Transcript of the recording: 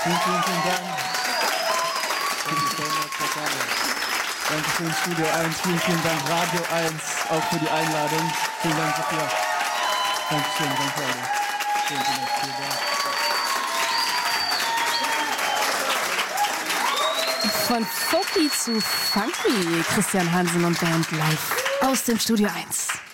Vielen, vielen, vielen Dank. Dankeschön, Studio 1. Vielen, vielen Dank, Radio 1, auch für die Einladung. Vielen Dank, Sophia. Dankeschön, danke alle. Vielen, vielen Dank. Von Folky zu Funky, Christian Hansen und Band live aus dem Studio 1.